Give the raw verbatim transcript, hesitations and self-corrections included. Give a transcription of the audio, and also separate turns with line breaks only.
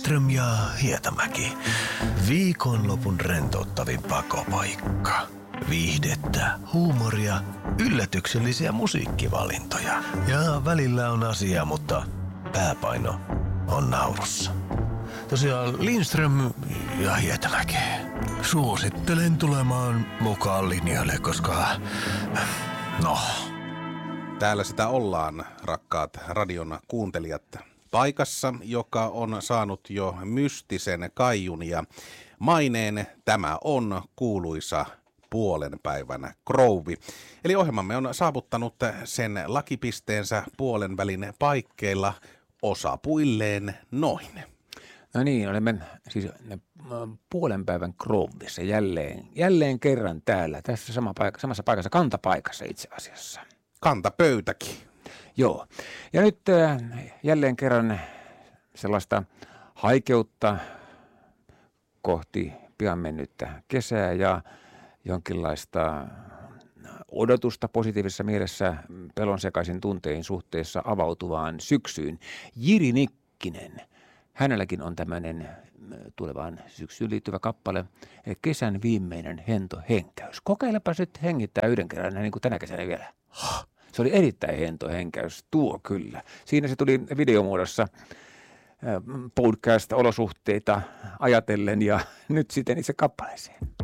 Lindström ja Hietamäki. Viikonlopun rentouttavin pakopaikka. Viihdettä, huumoria, yllätyksellisiä musiikkivalintoja. Ja välillä on asiaa, mutta pääpaino on naurussa. Tosiaan Lindström ja Hietamäki. Suosittelen tulemaan mukaan linjoille, koska... No...
Täällä sitä ollaan, rakkaat radion kuuntelijat, paikassa, joka on saanut jo mystisen kaijun ja maineen. Tämä on kuuluisa puolen päivän krouvi. Eli ohjelmamme on saavuttanut sen lakipisteensä puolen välin paikkeilla osapuilleen noin.
No niin, olemme siis puolen päivän krouvissa jälleen, jälleen kerran täällä, tässä sama paikka, samassa paikassa, kantapaikassa itse asiassa.
Kantapöytäkin.
Joo, ja nyt äh, jälleen kerran sellaista haikeutta kohti pian mennyttä kesää ja jonkinlaista odotusta positiivisessa mielessä pelon sekaisin tuntein suhteessa avautuvaan syksyyn. Jiri Nikkinen, hänelläkin on tämmöinen tulevaan syksyyn liittyvä kappale, Kesän viimeinen hento henkäys. Kokeilepa nyt hengittää yhden kerran, niin kuin tänä kesänä vielä. Se oli erittäin hento henkäys, tuo kyllä. Siinä se tuli videomuodossa podcast-olosuhteita ajatellen ja nyt sitten itse kappaleeseen.